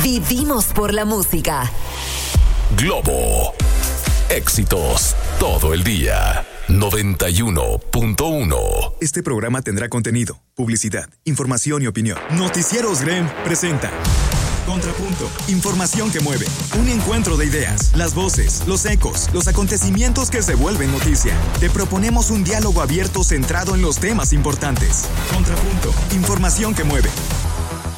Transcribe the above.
Vivimos por la música. Globo. Éxitos todo el día. 91.1. Este programa tendrá contenido, publicidad, información y opinión. Noticieros Grem presenta Contrapunto, información que mueve, un encuentro de ideas, las voces, los ecos, los acontecimientos que se vuelven noticia. Te proponemos un diálogo abierto centrado en los temas importantes. Contrapunto, información que mueve.